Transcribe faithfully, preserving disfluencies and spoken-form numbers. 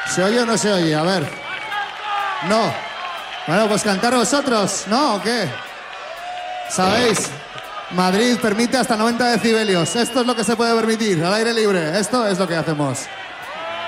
¿Se oye o no se oye? A ver. No. Bueno, pues cantar vosotros, ¿no? ¿O qué? ¿Sabéis? Madrid permite hasta noventa decibelios. Esto es lo que se puede permitir, al aire libre. Esto es lo que hacemos.